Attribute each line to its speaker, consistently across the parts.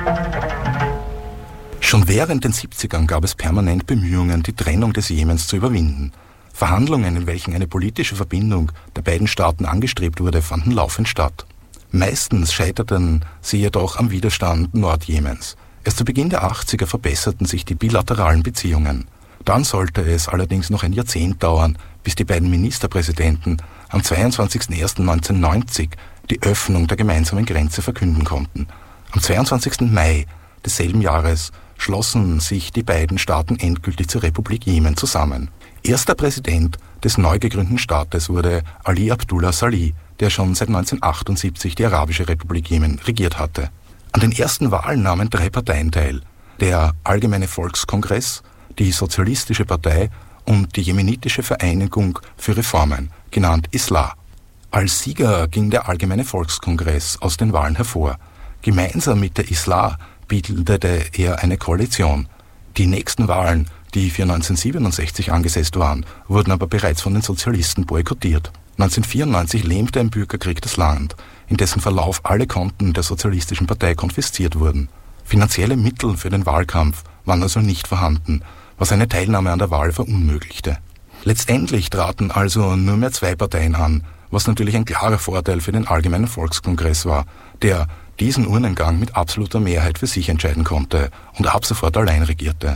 Speaker 1: Schon während den 70ern gab es permanent Bemühungen, die Trennung des Jemens zu überwinden. Verhandlungen, in welchen eine politische Verbindung der beiden Staaten angestrebt wurde, fanden laufend statt. Meistens scheiterten sie jedoch am Widerstand Nordjemens. Erst zu Beginn der 80er verbesserten sich die bilateralen Beziehungen. Dann sollte es allerdings noch ein Jahrzehnt dauern, bis die beiden Ministerpräsidenten am 22.01.1990 die Öffnung der gemeinsamen Grenze verkünden konnten. Am 22. Mai desselben Jahres schlossen sich die beiden Staaten endgültig zur Republik Jemen zusammen. Erster Präsident des neu gegründeten Staates wurde Ali Abdullah Salih, der schon seit 1978 die Arabische Republik Jemen regiert hatte. An den ersten Wahlen nahmen 3 Parteien teil: der Allgemeine Volkskongress, die Sozialistische Partei und die Jemenitische Vereinigung für Reformen, genannt Islah. Als Sieger ging der Allgemeine Volkskongress aus den Wahlen hervor. Gemeinsam mit der Islah bildete er eine Koalition. Die nächsten Wahlen, die für 1967 angesetzt waren, wurden aber bereits von den Sozialisten boykottiert. 1994 lähmte ein Bürgerkrieg das Land, in dessen Verlauf alle Konten der Sozialistischen Partei konfisziert wurden. Finanzielle Mittel für den Wahlkampf waren also nicht vorhanden, was eine Teilnahme an der Wahl verunmöglichte. Letztendlich traten also nur mehr 2 Parteien an, was natürlich ein klarer Vorteil für den Allgemeinen Volkskongress war, der diesen Urnengang mit absoluter Mehrheit für sich entscheiden konnte und ab sofort allein regierte.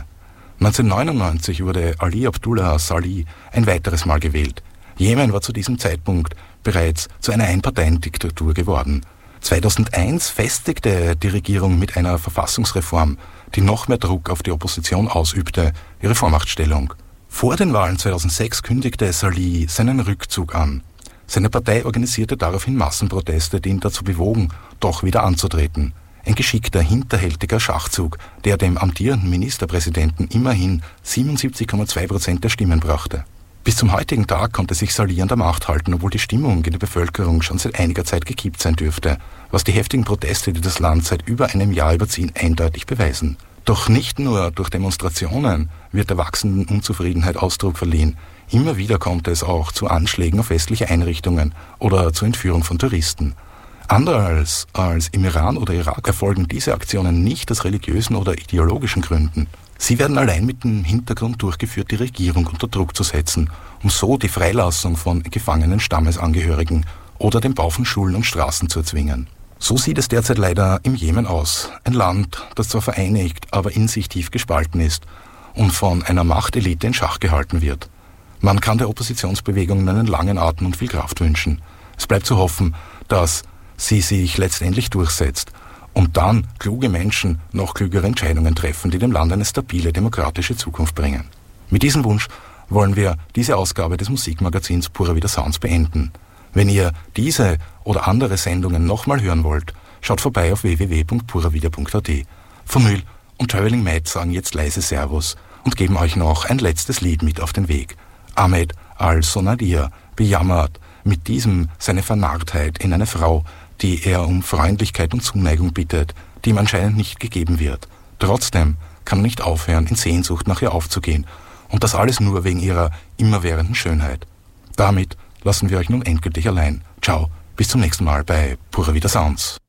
Speaker 1: 1999 wurde Ali Abdullah Salih ein weiteres Mal gewählt. Jemen war zu diesem Zeitpunkt bereits zu einer Einparteiendiktatur geworden. 2001 festigte die Regierung mit einer Verfassungsreform, die noch mehr Druck auf die Opposition ausübte, ihre Vormachtstellung. Vor den Wahlen 2006 kündigte Salih seinen Rückzug an. Seine Partei organisierte daraufhin Massenproteste, die ihn dazu bewogen, doch wieder anzutreten. Ein geschickter, hinterhältiger Schachzug, der dem amtierenden Ministerpräsidenten immerhin 77,2% der Stimmen brachte. Bis zum heutigen Tag konnte sich Salih an der Macht halten, obwohl die Stimmung in der Bevölkerung schon seit einiger Zeit gekippt sein dürfte, was die heftigen Proteste, die das Land seit über einem Jahr überziehen, eindeutig beweisen. Doch nicht nur durch Demonstrationen wird der wachsenden Unzufriedenheit Ausdruck verliehen. Immer wieder kommt es auch zu Anschlägen auf westliche Einrichtungen oder zur Entführung von Touristen. Anders als im Iran oder Irak erfolgen diese Aktionen nicht aus religiösen oder ideologischen Gründen. Sie werden allein mit dem Hintergrund durchgeführt, die Regierung unter Druck zu setzen, um so die Freilassung von gefangenen Stammesangehörigen oder den Bau von Schulen und Straßen zu erzwingen. So sieht es derzeit leider im Jemen aus. Ein Land, das zwar vereinigt, aber in sich tief gespalten ist und von einer Machtelite in Schach gehalten wird. Man kann der Oppositionsbewegung einen langen Atem und viel Kraft wünschen. Es bleibt zu hoffen, dass sie sich letztendlich durchsetzt und dann kluge Menschen noch klügere Entscheidungen treffen, die dem Land eine stabile, demokratische Zukunft bringen. Mit diesem Wunsch wollen wir diese Ausgabe des Musikmagazins Pura Vida Sounds beenden. Wenn ihr diese oder andere Sendungen nochmal hören wollt, schaut vorbei auf www.puravida.at. Vinyl und Traveling Mad sagen jetzt leise Servus und geben euch noch ein letztes Lied mit auf den Weg. Ahmed Al-Sonadir bejammert mit diesem seine Vernarrtheit in eine Frau, die er um Freundlichkeit und Zuneigung bittet, die ihm anscheinend nicht gegeben wird. Trotzdem kann er nicht aufhören, in Sehnsucht nach ihr aufzugehen. Und das alles nur wegen ihrer immerwährenden Schönheit. Damit lassen wir euch nun endgültig allein. Ciao, bis zum nächsten Mal bei Pura Vida Sounds.